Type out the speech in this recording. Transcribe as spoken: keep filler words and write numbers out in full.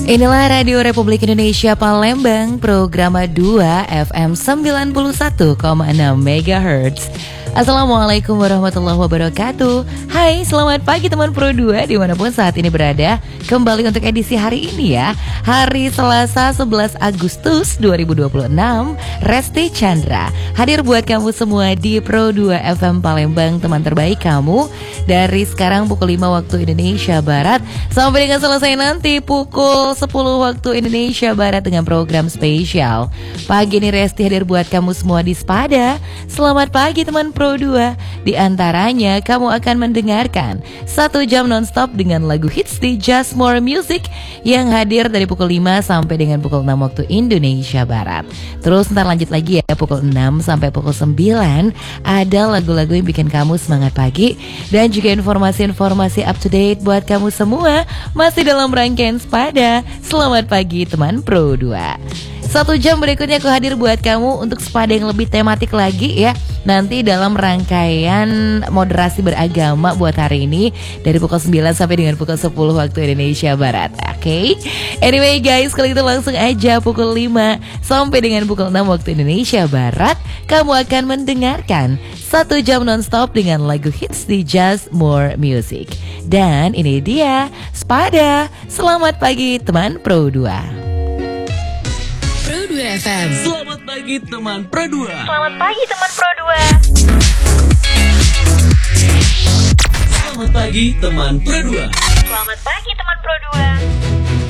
Inilah Radio Republik Indonesia Palembang, program dua F M sembilan puluh satu koma enam megahertz. Assalamualaikum warahmatullahi wabarakatuh. Hai, selamat pagi teman Pro dua dimanapun saat ini berada. Kembali untuk edisi hari ini ya, hari Selasa sebelas Agustus dua ribu dua puluh enam. Resti Chandra hadir buat kamu semua di Pro dua F M Palembang, teman terbaik kamu. Dari sekarang pukul lima waktu Indonesia Barat sampai dengan selesai nanti pukul sepuluh waktu Indonesia Barat dengan program spesial. Pagi ini Resti hadir buat kamu semua di Spada. Selamat pagi teman Pro dua. Di antaranya kamu akan mendengarkan satu jam nonstop dengan lagu hits di Just More Music yang hadir dari pukul lima sampai dengan pukul enam waktu Indonesia Barat. Terus ntar lanjut lagi ya, pukul enam sampai pukul sembilan ada lagu-lagu yang bikin kamu semangat pagi dan juga informasi-informasi up to date buat kamu semua masih dalam rangkaian Spada. Selamat pagi teman Pro dua. Satu jam berikutnya aku hadir buat kamu untuk Spada yang lebih tematik lagi ya. Nanti dalam rangkaian moderasi beragama buat hari ini dari pukul sembilan sampai dengan pukul sepuluh waktu Indonesia Barat. Oke okay? Anyway guys, kalau itu langsung aja pukul lima sampai dengan pukul enam waktu Indonesia Barat kamu akan mendengarkan satu jam nonstop dengan lagu hits di Just More Music. Dan ini dia Spada. Selamat pagi teman Pro dua. Pro dua F M. Selamat pagi teman Pro dua. Selamat pagi teman Pro dua. Selamat pagi teman Pro dua. Selamat pagi teman Pro dua.